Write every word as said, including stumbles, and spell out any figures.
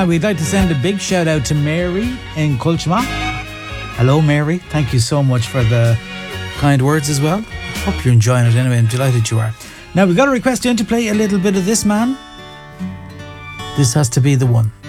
Now, we'd like to send a big shout out to Mary in Culchma. Hello, Mary. Thank you so much for the kind words as well. Hope you're enjoying it anyway. I'm delighted you are. Now, we've got a request in to play a little bit of this man. This has to be the one.